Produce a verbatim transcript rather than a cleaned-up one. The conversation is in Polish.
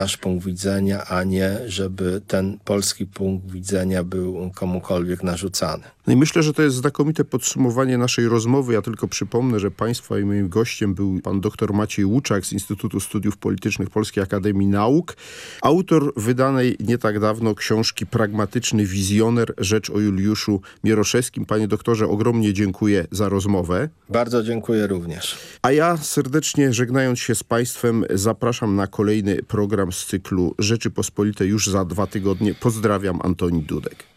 nasz punkt widzenia, a nie żeby ten polski punkt widzenia był komukolwiek narzucany. No i myślę, że to jest znakomite podsumowanie naszej rozmowy. Ja tylko przypomnę, że państwa i moim gościem był pan dr Maciej Łuczak z Instytutu Studiów Politycznych Polskiej Akademii Nauk, autor wydanej nie tak dawno książki Pragmatyczny wizjoner, rzecz o Juliuszu Mieroszewskim. Panie doktorze, ogromnie dziękuję za rozmowę. Bardzo dziękuję również. A ja serdecznie żegnając się z państwem zapraszam na kolejny program z cyklu Rzeczypospolite już za dwa tygodnie. Pozdrawiam, Antoni Dudek.